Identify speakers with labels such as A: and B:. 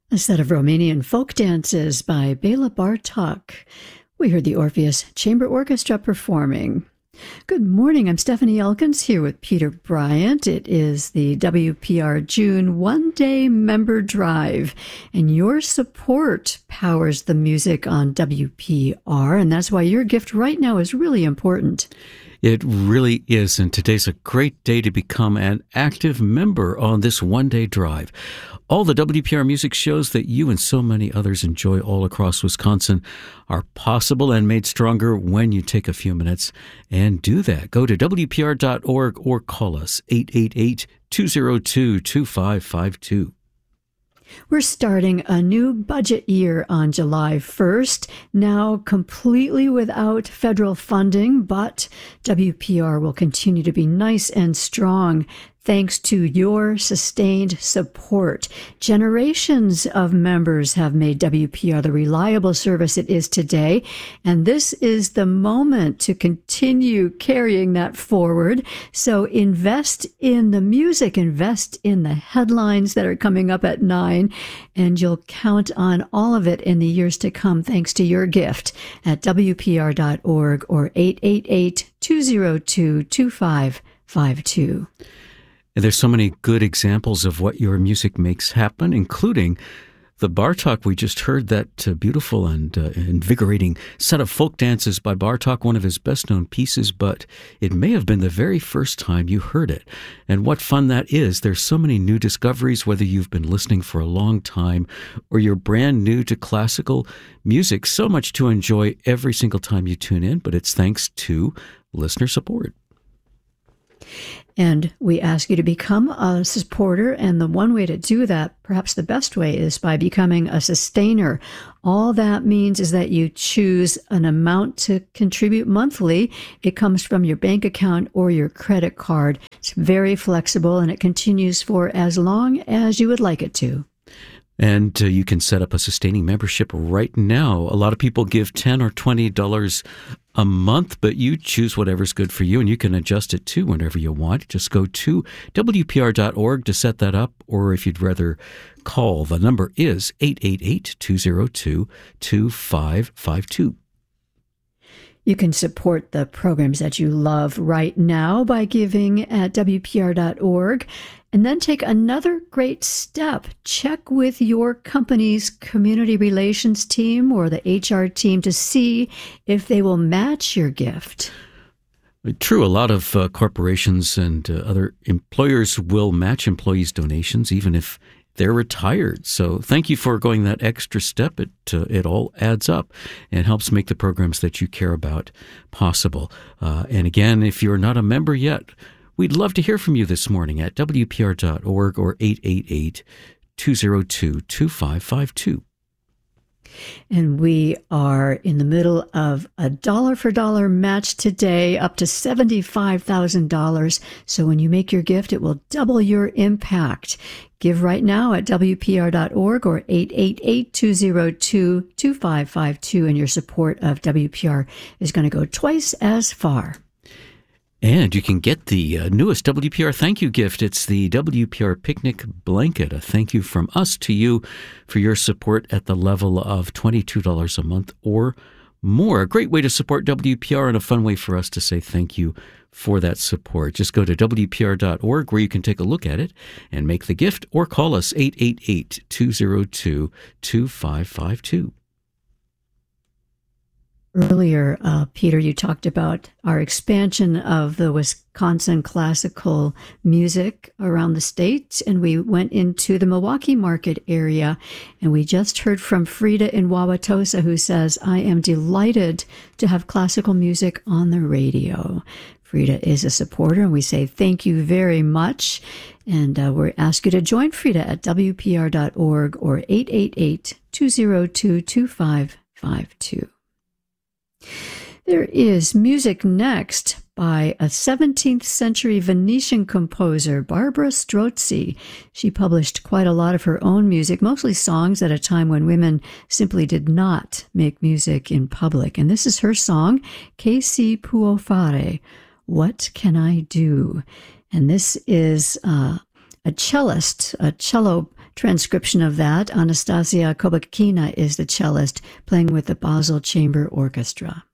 A: A set of Romanian folk dances by Bela Bartok. We heard the Orpheus Chamber Orchestra performing. Good morning, I'm Stephanie Elkins here with Peter Bryant. It is the WPR June one-day member drive, and your support powers the music on WPR, and that's why your gift right now is really important.
B: It really is, and today's a great day to become an active member on this one-day drive. All the WPR music shows that you and so many others enjoy all across Wisconsin are possible and made stronger when you take a few minutes and do that. Go to WPR.org or call us 888-202-2552.
A: We're starting a new budget year on July 1st, now completely without federal funding, but WPR will continue to be nice and strong thanks to your sustained support. Generations of members have made WPR the reliable service it is today, and this is the moment to continue carrying that forward. So invest in the music, invest in the headlines that are coming up at 9, and you'll count on all of it in the years to come thanks to your gift at WPR.org or 888-202-2552.
B: And there's so many good examples of what your music makes happen, including the Bartok we just heard, that beautiful and invigorating set of folk dances by Bartok, one of his best-known pieces, but it may have been the very first time you heard it. And what fun that is. There's so many new discoveries, whether you've been listening for a long time or you're brand new to classical music. So much to enjoy every single time you tune in, but it's thanks to listener support.
A: And we ask you to become a supporter, and the one way to do that, perhaps the best way, is by becoming a sustainer. All that means is that you choose an amount to contribute monthly. It comes from your bank account or your credit card. It's very flexible, and it continues for as long as you would like it to.
B: And you can set up a sustaining membership right now. A lot of people give $10 or $20 a month, but you choose whatever's good for you, and you can adjust it too whenever you want. Just go to WPR.org to set that up, or if you'd rather call, the number is 888-202-2552.
A: You can support the programs that you love right now by giving at WPR.org. And then take another great step. Check with your company's community relations team or the HR team to see if they will match your gift.
B: True, a lot of corporations and other employers will match employees' donations, even if they're retired. So thank you for going that extra step. It all adds up and helps make the programs that you care about possible. And again, if you're not a member yet, we'd love to hear from you this morning at WPR.org or 888-202-2552.
A: And we are in the middle of a dollar-for-dollar match today, up to $75,000. So when you make your gift, it will double your impact. Give right now at WPR.org or 888-202-2552, and your support of WPR is going to go twice as far.
B: And you can get the newest WPR thank you gift. It's the WPR Picnic Blanket, a thank you from us to you for your support at the level of $22 a month or more. A great way to support WPR and a fun way for us to say thank you for that support. Just go to WPR.org where you can take a look at it and make the gift, or call us 888-202-2552.
A: Earlier, Peter, you talked about our expansion of the Wisconsin classical music around the state, and we went into the Milwaukee market area, and we just heard from Frida in Wauwatosa, who says, I am delighted to have classical music on the radio. Frida is a supporter, and we say thank you very much, and we ask you to join Frida at WPR.org or 888-202-2552. There is music next by a 17th century Venetian composer, Barbara Strozzi. She published quite a lot of her own music, mostly songs at a time when women simply did not make music in public. And this is her song, Che si può fare, What Can I Do? And this is a cello transcription of that. Anastasia Kobakina is the cellist playing with the Basel Chamber Orchestra.